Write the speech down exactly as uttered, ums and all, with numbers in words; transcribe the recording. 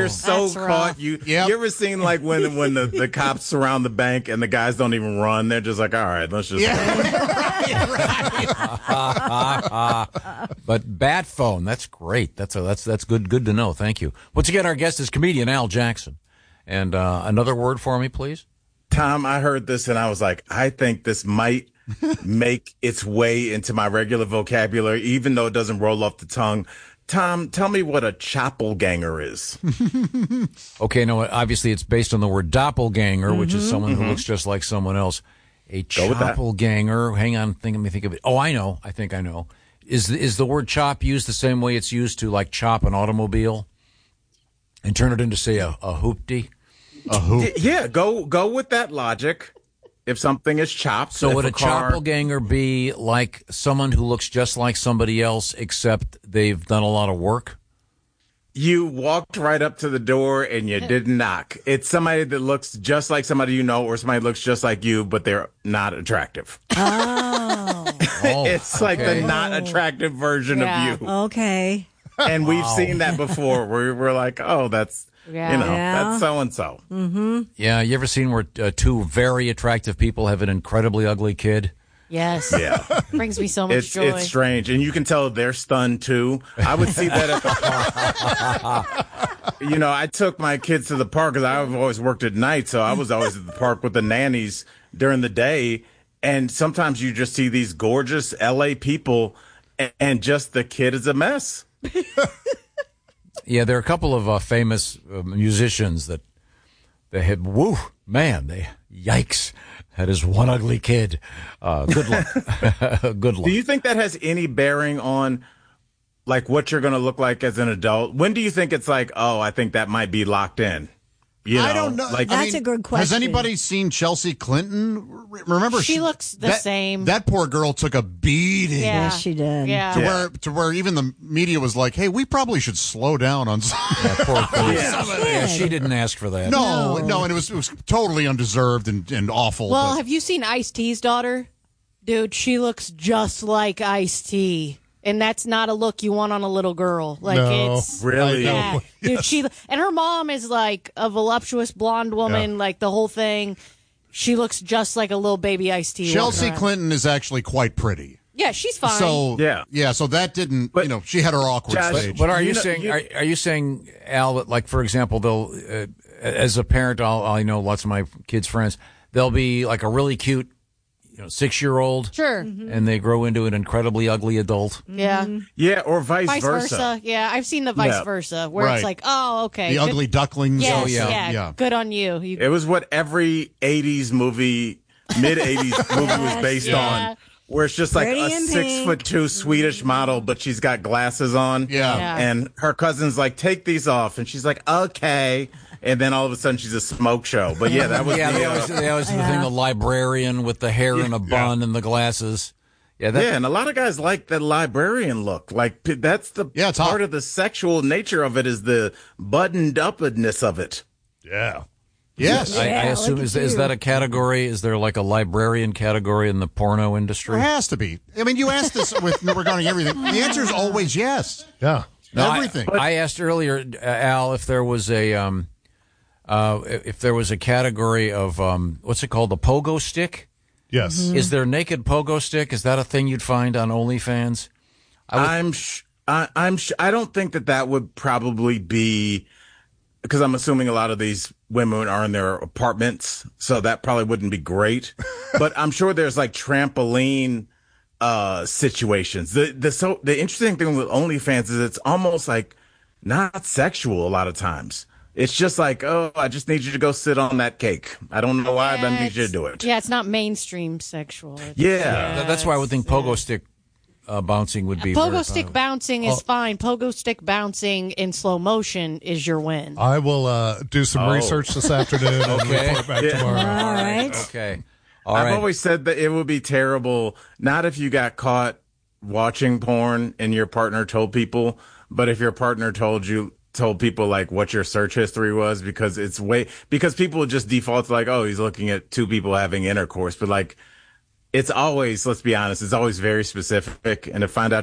you're so That's caught. rough. You Yep. you ever seen like when when the, the cops surround the bank and the guys don't even run? They're just like, all right, let's just. But bat phone, that's great. That's a, that's that's good good to know. Thank you. Once again, our guest is comedian Al Jackson. And uh, another word for me, please. Tom, I heard this and I was like, I think this might make its way into my regular vocabulary, even though it doesn't roll off the tongue. Tom, tell me what a choppelganger is. Okay, no, obviously it's based on the word doppelganger, Mm-hmm, which is someone mm-hmm. who looks just like someone else. A Go with that. choppelganger. Hang on, think, let me think of it. Oh, I know. I think I know. Is is the word chop used the same way it's used to like chop an automobile and turn it into, say, a, a hoopty? A hoop. Yeah, go go with that logic. If something is chopped, So if would a, car, choppelganger be like someone who looks just like somebody else, except they've done a lot of work? You walked right up to the door and you didn't knock. It's somebody that looks just like somebody you know, or somebody looks just like you, but they're not attractive. Oh. Oh, It's like okay. the not attractive version Yeah. of you. Okay. And we've seen that before where we're like, oh, that's, Yeah. you know, Yeah. that's so-and-so. Yeah, you ever seen where uh, two very attractive people have an incredibly ugly kid? Yes. Yeah. Brings me so much It's joy. it's strange. And you can tell they're stunned, too. I would see that at the park. You know, I took my kids to the park because I've always worked at night, so I was always at the park with the nannies during the day. And sometimes you just see these gorgeous L A people, and, and just the kid is a mess. Yeah, there are a couple of uh, famous uh, musicians that they had, woo, man, they, yikes, that is one ugly kid. Uh, good luck. Good luck. Do you think that has any bearing on, like, what you're going to look like as an adult? When do you think it's like, oh, I think that might be locked in? You know, I don't know. Like, I That's mean, a good question. Has anybody seen Chelsea Clinton? Re- Remember, She looks the that, same. That poor girl took a beating. Yeah. Yes, she did. Yeah. To Yeah. where to where even the media was like, "Hey, we probably should slow down on." Some. Yeah, poor thing. Yeah. Yeah, she didn't ask for that. No, No. no, and it was it was totally undeserved and, and awful. Well, but- have you seen Ice-T's daughter? Dude, she looks just like Ice-T. And that's not a look you want on a little girl. Like, No. it's... Really? I know. Yeah. Dude, she... And her mom is, like, a voluptuous blonde woman, Yeah. like, the whole thing. She looks just like a little baby Ice-T. Chelsea walking around. Clinton is actually quite pretty. Yeah, she's fine. So Yeah. yeah. So that didn't, But- you know, she had her awkward Josh, stage. But are you, You know- saying you- are, are you saying, Al, that, like, for example, they'll uh, as a parent, I'll, I know lots of my kids' friends, they'll be like a really cute, you know, six year old, Sure. and they grow into an incredibly ugly adult. Yeah. Yeah, or vice, Vice versa. versa. Yeah, I've seen the vice Yeah. versa, where Right. it's like, oh, okay. the good- ugly ducklings. Yes, Oh, yeah. yeah. Yeah. Good on you. you It was what every eighties movie, mid eighties movie was based Yeah. on, where it's just like Pretty a in six pink. foot two Swedish model, but she's got glasses on. Yeah. Yeah. And her cousin's like, take these off. And she's like, okay. And then all of a sudden she's a smoke show. But yeah, that was Yeah, the, they uh, always, they always do the thing, the librarian with the hair and a bun and the glasses. Yeah, that, yeah, and a lot of guys like the librarian look. Like p- that's the Yeah, it's part hot. of the sexual nature of it is the buttoned upness of it. Yeah. Yes. I, I Yeah, assume look is at is you. that a category? Is there like a librarian category in the porno industry? There has to be. I mean, you asked this with regarding everything. The answer is always yes. Yeah. No, I- Everything. I, asked earlier, uh, Al, if there was a um, uh, if there was a category of um, what's it called, the pogo stick? Yes. Is there naked pogo stick? Is that a thing you'd find on OnlyFans? I would- I'm sh- I, I'm sh- I don't think that that would probably be, because I'm assuming a lot of these women are in their apartments, so that probably wouldn't be great. But I'm sure there's like trampoline uh situations. The the so the interesting thing with OnlyFans is it's almost like not sexual a lot of times. It's just like, oh, I just need you to go sit on that cake. I don't know why, but I need you to do it. Yeah, it's not mainstream sexual. It's- Yeah. Th- That's why I would think pogo stick uh, bouncing would be Pogo very stick popular. bouncing Oh. is fine. Pogo stick bouncing in slow motion is your win. I will uh, do some Oh. research this afternoon and Okay. report back Yeah. tomorrow. All right. Okay. All I've right. always said that it would be terrible, not if you got caught watching porn and your partner told people, but if your partner told you, told people like what your search history was, because it's way, because people would just default to like, oh, he's looking at two people having intercourse. But like, it's always, let's be honest, it's always very specific. And to find out